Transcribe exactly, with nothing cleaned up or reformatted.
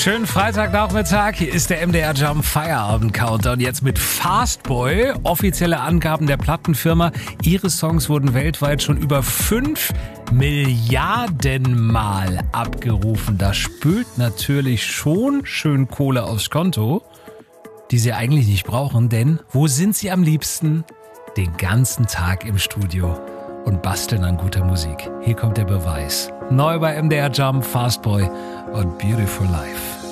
Schönen Freitagnachmittag, hier ist der M D R Jump Feierabend Countdown. Jetzt mit Fastboy, offizielle Angaben der Plattenfirma. Ihre Songs wurden weltweit schon über fünf Milliarden Mal abgerufen. Das spült natürlich schon schön Kohle aufs Konto, die sie eigentlich nicht brauchen, denn wo sind sie am liebsten? Den ganzen Tag im Studio und basteln an guter Musik. Hier kommt der Beweis. Neu bei M D R Jump, Fastboy und Beautiful Life.